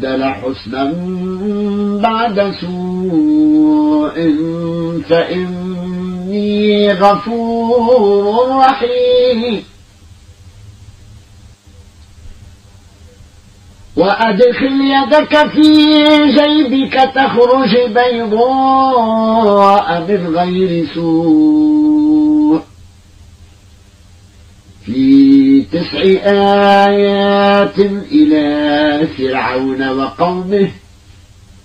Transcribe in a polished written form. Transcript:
استبدل حسنا بعد سوء فإني غفور رحيم وأدخل يدك في جيبك تخرج بيضاء من غير سوء في 9 آيات إلى فرعون وقومه